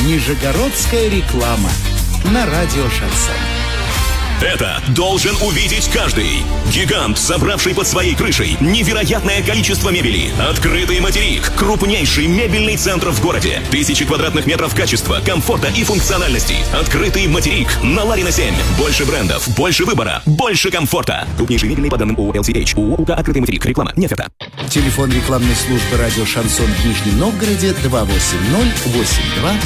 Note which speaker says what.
Speaker 1: Нижегородская реклама на радио «Шансон».
Speaker 2: Это должен увидеть каждый. Гигант, собравший под своей крышей невероятное количество мебели. Открытый материк. Крупнейший мебельный центр в городе. 1000 квадратных метров качества, комфорта и функциональности. Открытый материк. На Ларина 7. Больше брендов, больше выбора, больше комфорта. Крупнейший мебельный по данным ООО LCH. ООО «УК Открытый материк». Реклама не оферта.
Speaker 1: Телефон рекламной службы радио «Шансон» в Нижнем Новгороде 280-82-20.